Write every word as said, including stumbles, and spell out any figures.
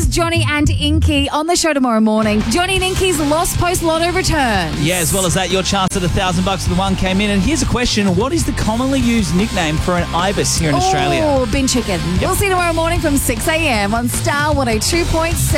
Johnny and Inky on the show tomorrow morning. Johnny and Inky's Lost Post Lotto returns. Yeah, as well as that, your chance at a thousand bucks for the one came in. And here's a question. What is the commonly used nickname for an ibis here in Australia? Oh, bin chicken. Yep. We'll see you tomorrow morning from six a.m. on Star one oh two point seven.